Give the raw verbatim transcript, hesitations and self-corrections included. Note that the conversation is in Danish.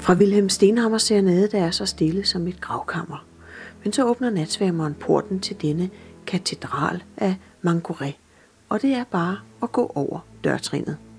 Fra Vilhelm Stenhammer Serenade, der er så stille som et gravkammer. Men så åbner natsværmeren porten til denne katedral af Mangoret, og det er bare at gå over dørtrinnet.